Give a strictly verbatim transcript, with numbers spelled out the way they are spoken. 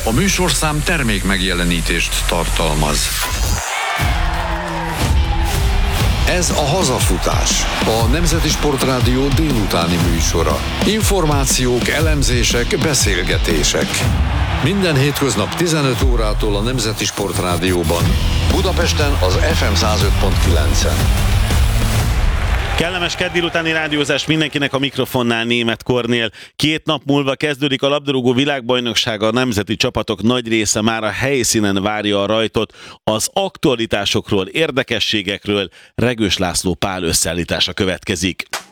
A műsorszám termék megjelenítést tartalmaz. Ez a Hazafutás, a Nemzeti Sportrádió délutáni műsora. Információk, elemzések, beszélgetések. Minden hétköznap tizenöt órától a Nemzeti Sportrádióban. Budapesten az ef em száz öt pont kilencen. Kellemes kedd délutáni rádiózás mindenkinek, a mikrofonnál Németh Kornél. Két nap múlva kezdődik a labdarúgó világbajnoksága, a nemzeti csapatok nagy része már a helyszínen várja a rajtot. Az aktualitásokról, érdekességekről Regős László Pál összeállítása következik.